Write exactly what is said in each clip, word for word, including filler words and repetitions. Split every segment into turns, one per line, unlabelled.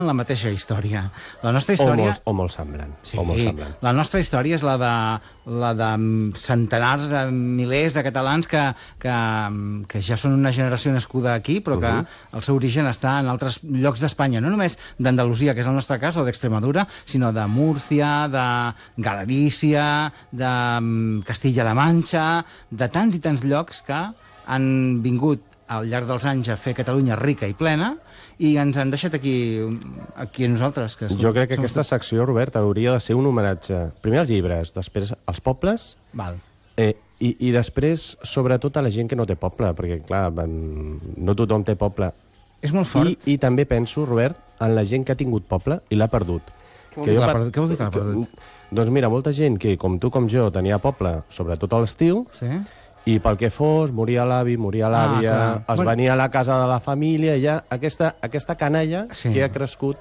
la mateixa història. La nostra
O
història...
molt, o molt semblant.
Sí,
o molt semblant.
la nostra història és la de, la de centenars, eh, milers de catalans que, que, que ja són una generació nascuda aquí, però que uh -huh. el seu origen està en altres llocs d'Espanya, no només d'Andalusia, que és el nostre cas, o d'Extremadura, sinó de Múrcia, de Galícia, de Castilla-La Manxa, de tants i tants llocs que han vingut al llarg dels anys a fer Catalunya rica i plena, i ens han deixat aquí, aquí a nosaltres. Que
jo crec que aquesta secció, Robert, hauria de ser un homenatge, primer als llibres, després als pobles,
Val.
eh, i, i després, sobretot, a la gent que no té poble, perquè, clar, no tothom té poble.
És molt fort.
I, I també penso, Robert, en la gent que ha tingut poble i l'ha perdut.
Què vol dir que l'ha perdut? Què vol dir que l'ha perdut?
Doncs mira, molta gent que, com tu com jo, tenia poble, sobretot a l'estiu,
Sí?
i pel que fos, moria l'avi, moria l'àvia,
Ah,
es
bueno.
venia a la casa de la família, i ja aquesta, aquesta canalla
Sí.
que ha crescut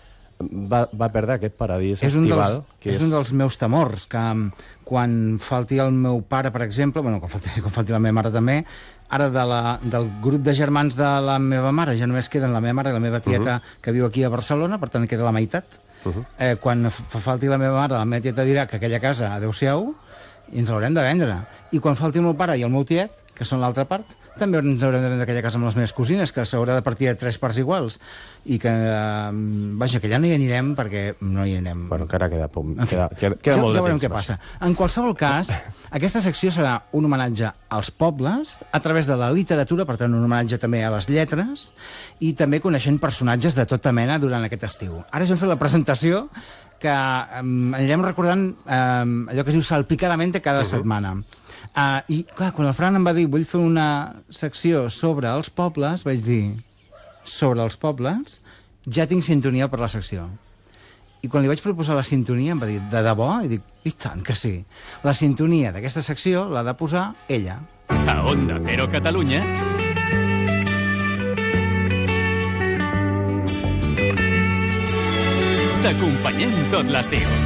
va, va perdre aquest paradís
És un,
estival.
dels,
que
és un dels meus temors, que um, quan falti el meu pare, per exemple, bueno, quan falti, quan falti la meva mare també, ara de la, del grup de germans de la meva mare ja només queden la meva mare i la meva tieta, uh -huh. que viu aquí a Barcelona, per tant queda la meitat. Uh -huh. eh, quan fa falti la meva mare, la meva tieta dirà que aquella casa, adeu-siau, i ens l'haurem de vendre. I quan falti el meu pare i el meu tiet, que són l'altra part, també ens haurem de vendre aquella casa amb les meves cosines, que s'haurà de partir de tres parts iguals. I que, eh, vaja, que ja no hi anirem perquè no hi anirem.
Bueno, encara queda, pom,
En fi,
queda, queda, queda
ja,
molt
ja
de
veurem
temps.
què passa. En qualsevol cas, aquesta secció serà un homenatge als pobles a través de la literatura, per tant, un homenatge també a les lletres, i també coneixent personatges de tota mena durant aquest estiu. Ara ja hem fet la presentació, que um, anirem recordant um, allò que es diu salpicadament cada uh -huh. setmana. Uh, I, clar, quan el Fran em va dir vull fer una secció sobre els pobles, vaig dir, sobre els pobles, ja tinc sintonia per la secció. I quan li vaig proposar la sintonia em va dir, de debò? I dic, i tant que sí. La sintonia d'aquesta secció l'ha de posar ella.
A Onda Cero Catalunya... T'acompanyem tot l'estiu.